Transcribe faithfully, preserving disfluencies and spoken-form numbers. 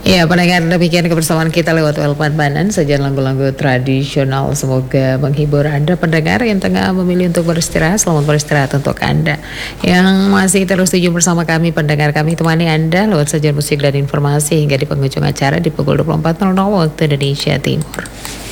Ya, pendengar, demikian kebersamaan kita lewat Welpan Banan, sajian lagu-lagu tradisional. Semoga menghibur Anda pendengar yang tengah memilih untuk beristirahat. Selamat beristirahat untuk Anda yang masih terus setuju bersama kami. Pendengar, kami temani Anda lewat sajian musik dan informasi hingga di penghujung acara di pukul dua puluh empat nol nol waktu Indonesia Timur.